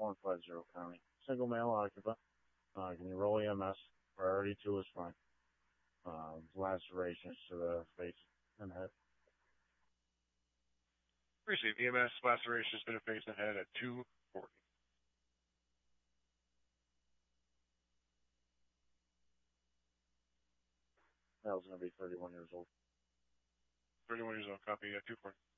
150 County. Single male occupant. Can you roll EMS? Priority 2 is fine. Lacerations to the face and head. Received. EMS lacerations to the face and head at 240. That was going to be 31 years old. 31 years old. Copy. 240.